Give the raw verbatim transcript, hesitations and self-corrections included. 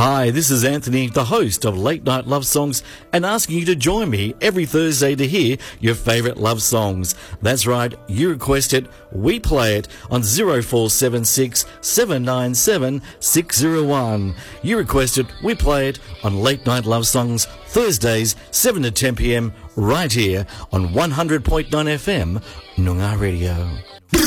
Hi, this is Anthony, the host of Late Night Love Songs, and asking you to join me every Thursday to hear your favourite love songs. That's right, you request it, we play it on zero four seven six, seven nine seven, six zero one. You request it, we play it on Late Night Love Songs, Thursdays, seven to ten p m, right here on one hundred point nine F M, Noongar Radio.